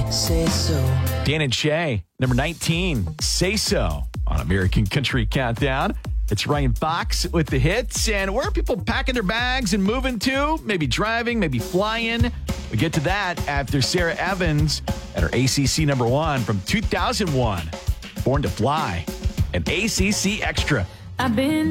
Say so. Dan and Shay, number 19, Say So on American Country Countdown. It's Ryan Fox with the hits. And where are people packing their bags and moving to? Maybe driving, maybe flying. We get to that after Sarah Evans at her ACC number 1 from 2001, Born to Fly, an ACC Extra. I've been